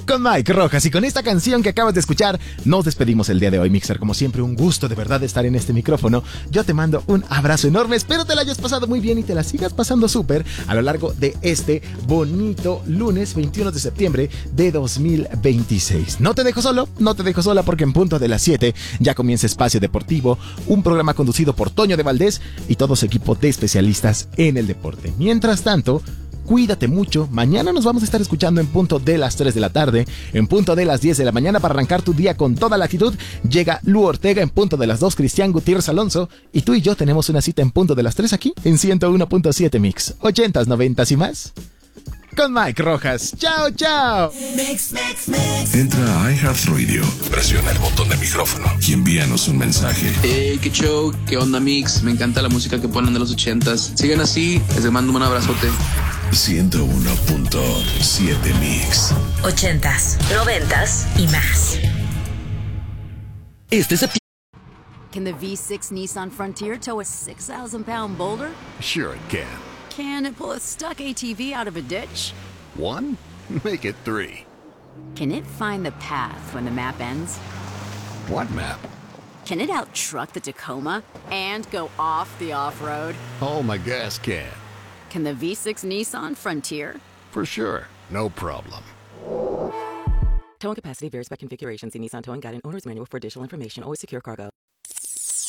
con Mike Rojas. Y con esta canción que acabas de escuchar, nos despedimos el día de hoy, Mixer. Como siempre, un gusto de verdad estar en este micrófono. Yo te mando un abrazo enorme. Espero te la hayas pasado muy bien y te la sigas pasando súper a lo largo de este bonito lunes 21 de septiembre de 2026. No te dejo solo, no te dejo sola, porque en punto de las 7 ya comienza Espacio Deportivo, un programa conducido por Toño de Valdés y todo su equipo de especialistas en el deporte. Mientras tanto, cuídate mucho. Mañana nos vamos a estar escuchando en punto de las 3 de la tarde, en punto de las 10 de la mañana para arrancar tu día con toda la actitud. Llega Lu Ortega en punto de las 2, Cristian Gutiérrez Alonso, y tú y yo tenemos una cita en punto de las 3 aquí en 101.7 Mix, 80s, 90s y más, con Mike Rojas. Chao, chao. Entra a iHeartRadio, presiona el botón de micrófono y envíanos un mensaje. Hey, qué show, qué onda, Mix. Me encanta la música que ponen de los 80s. Sigan así, les mando un abrazote. 101.7 Mix. 80s, 90s y más. Este septiembre. Can the V6 Nissan Frontier tow a 6,000-pound boulder? Sure it can. Can it pull a stuck ATV out of a ditch? 1? Make it 3. Can it find the path when the map ends? What map? Can it out-truck the Tacoma and go off the off-road? Oh, my gas can. Can the V6 Nissan Frontier? For sure. No problem. Towing capacity varies by configuration. See Nissan Towing Guide and Owner's Manual for additional information. Always secure cargo.